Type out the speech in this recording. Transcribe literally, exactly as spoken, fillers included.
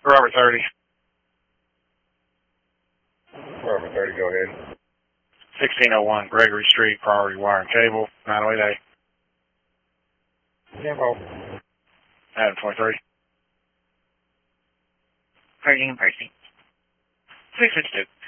Robert thirty. Robert thirty, go ahead. sixteen oh one Gregory Street, Priority Wire and Cable, nine oh eight A. Tempo. Adam twenty-three. Party and Percy. six six two.